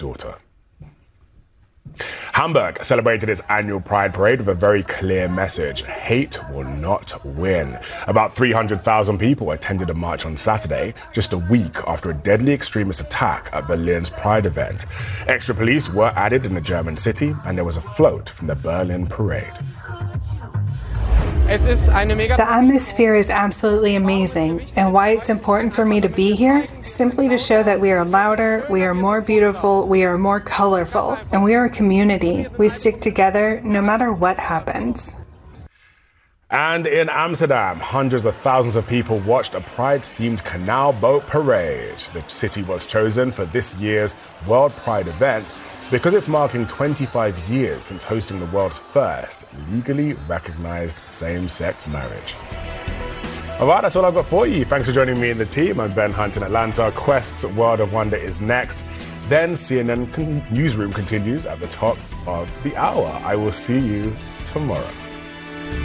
daughter. Hamburg celebrated its annual Pride Parade with a very clear message: hate will not win. About 300,000 people attended a march on Saturday, just a week after a deadly extremist attack at Berlin's Pride event. Extra police were added in the German city, and there was a float from the Berlin parade. The atmosphere is absolutely amazing, and why it's important for me to be here? Simply to show that we are louder, we are more beautiful, we are more colorful, and we are a community. We stick together no matter what happens. And in Amsterdam, hundreds of thousands of people watched a Pride-themed canal boat parade. The city was chosen for this year's World Pride event because it's marking 25 years since hosting the world's first legally recognized same-sex marriage. All right, that's all I've got for you. Thanks for joining me and the team. I'm Ben Hunt in Atlanta. Quest's World of Wonder is next. Then CNN Newsroom continues at the top of the hour. I will see you tomorrow.